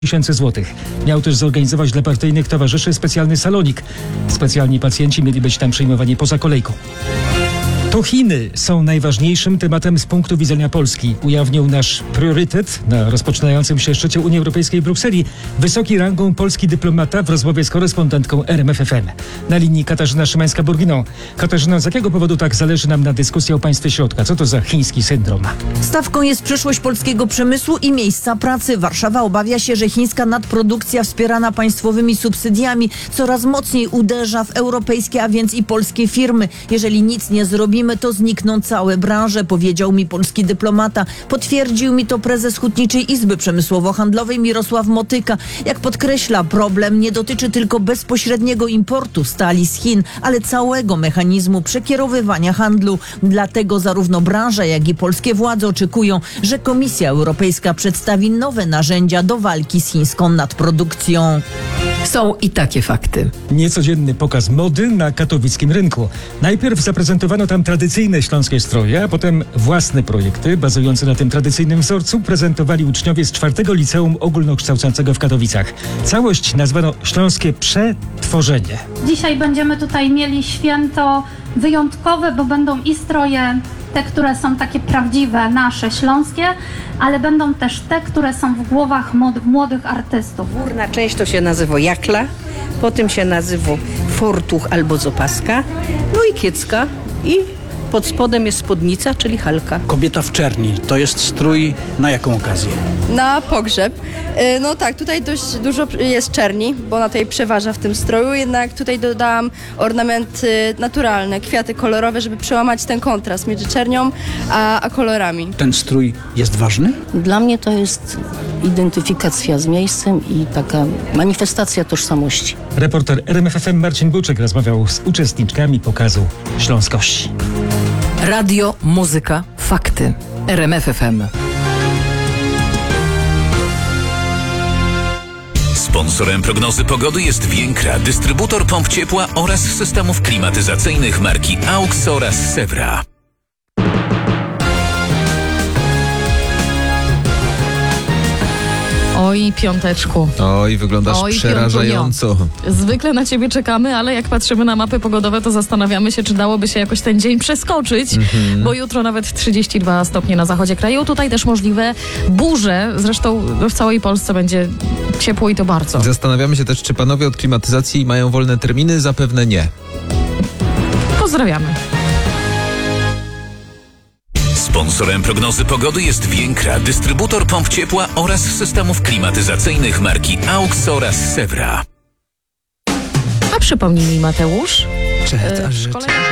000 złotych. Miał też zorganizować dla partyjnych towarzyszy specjalny salonik. Specjalni pacjenci mieli być tam przyjmowani poza kolejką. To Chiny są najważniejszym tematem z punktu widzenia Polski. Ujawnił nasz priorytet na rozpoczynającym się szczycie Unii Europejskiej w Brukseli wysoki rangą polski dyplomata w rozmowie z korespondentką RMFFM. Na linii Katarzyna Szymańska-Burginą. Katarzyna, z jakiego powodu tak zależy nam na dyskusji o państwie środka? Co to za chiński syndrom? Stawką jest przyszłość polskiego przemysłu i miejsca pracy. Warszawa obawia się, że chińska nadprodukcja wspierana państwowymi subsydiami coraz mocniej uderza w europejskie, a więc i polskie firmy. Jeżeli nic nie zrobimy, to znikną całe branże, powiedział mi polski dyplomata. Potwierdził mi to prezes Hutniczej Izby Przemysłowo-Handlowej Mirosław Motyka. Jak podkreśla, problem nie dotyczy tylko bezpośredniego importu stali z Chin, ale całego mechanizmu przekierowywania handlu. Dlatego zarówno branża, jak i polskie władze oczekują, że Komisja Europejska przedstawi nowe narzędzia do walki z chińską nadprodukcją. Są i takie fakty. Niecodzienny pokaz mody na katowickim rynku. Najpierw zaprezentowano tam tradycyjne śląskie stroje, a potem własne projekty bazujące na tym tradycyjnym wzorcu prezentowali uczniowie z 4. Liceum Ogólnokształcącego w Katowicach. Całość nazwano Śląskie Przetworzenie. Dzisiaj będziemy tutaj mieli święto wyjątkowe, bo będą i stroje, te, które są takie prawdziwe, nasze, śląskie, ale będą też te, które są w głowach młodych artystów. Górna część to się nazywa jakla, potem się nazywa fortuch albo zopaska, no i kiecka i pod spodem jest spódnica, czyli halka. Kobieta w czerni to jest strój na jaką okazję? Na pogrzeb. No tak, tutaj dość dużo jest czerni, bo ona tutaj przeważa w tym stroju, jednak tutaj dodałam ornamenty naturalne, kwiaty kolorowe, żeby przełamać ten kontrast między czernią a kolorami. Ten strój jest ważny? Dla mnie to jest identyfikacja z miejscem i taka manifestacja tożsamości. Reporter RMFFM Marcin Buczek rozmawiał z uczestniczkami pokazu śląskości. Radio, muzyka, fakty. RMFFM. Sponsorem prognozy pogody jest Więkra, dystrybutor pomp ciepła oraz systemów klimatyzacyjnych marki AUX oraz Sewra. Oj, piąteczku. Oj, wyglądasz przerażająco. Zwykle na ciebie czekamy, ale jak patrzymy na mapy pogodowe, to zastanawiamy się, czy dałoby się jakoś ten dzień przeskoczyć, bo jutro nawet 32 stopnie na zachodzie kraju. Tutaj też możliwe burze. Zresztą w całej Polsce będzie ciepło i to bardzo. Zastanawiamy się też, czy panowie od klimatyzacji mają wolne terminy? Zapewne nie. Pozdrawiamy. Sponsorem prognozy pogody jest Więkra, dystrybutor pomp ciepła oraz systemów klimatyzacyjnych marki AUX oraz Sewra. A przypomnij mi, Mateusz, Cześć, w szkole...